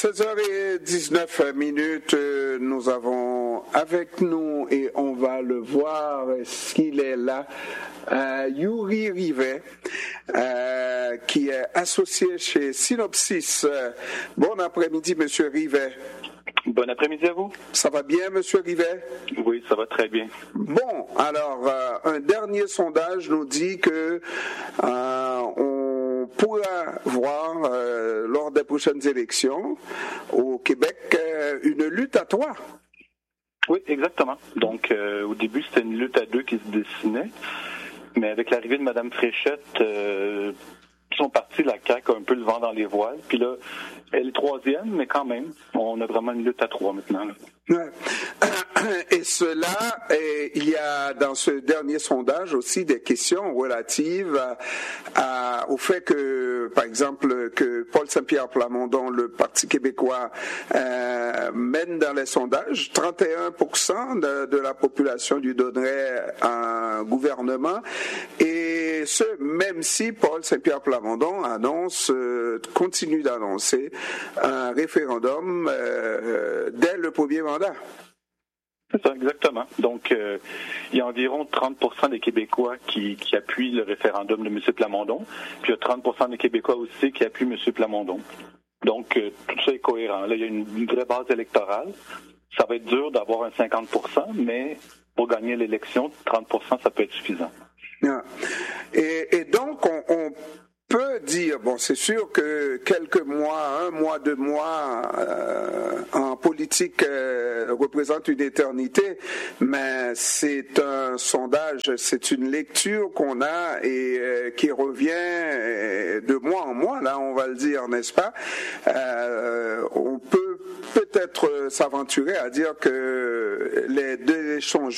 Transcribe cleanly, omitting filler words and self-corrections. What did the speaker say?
16h19, nous avons avec nous, et on va le voir, est-ce qu'il est là, Yuri Rivet, qui est associé chez Synopsis. Bon après-midi, Monsieur Rivet. Bon après-midi à vous. Ça va bien, Monsieur Rivet? Oui, ça va très bien. Bon, alors, un dernier sondage nous dit que on pourra voir lors des prochaines élections au Québec une lutte à trois. Oui, exactement. Donc, au début, c'était une lutte à deux qui se dessinait, mais avec l'arrivée de Mme Fréchette, sont partis, la CAQ a un peu le vent dans les voiles. Puis là, elle est troisième, mais quand même, on a vraiment une lutte à trois maintenant. Là. Ouais. Et cela, il y a dans ce dernier sondage aussi des questions relatives au fait que, par exemple, que Paul Saint-Pierre Plamondon, le Parti québécois, mène dans les sondages. 31% de la population lui donnerait un gouvernement, et ce, même si Paul Saint-Pierre Plamondon continue d'annoncer un référendum dès le premier mandat. C'est ça, exactement. Donc, il y a environ 30% des Québécois qui appuient le référendum de M. Plamondon, puis il y a 30% des Québécois aussi qui appuient M. Plamondon. Donc, tout ça est cohérent. Là, il y a une vraie base électorale. Ça va être dur d'avoir un 50%, mais pour gagner l'élection, 30%, ça peut être suffisant. Et donc, on peut dire, bon, c'est sûr que quelques mois, 1 mois, 2 mois en politique représente une éternité, mais c'est un sondage, c'est une lecture qu'on a et qui revient de mois en mois, là, on va le dire, n'est-ce pas? On peut peut-être s'aventurer à dire que les deux échanges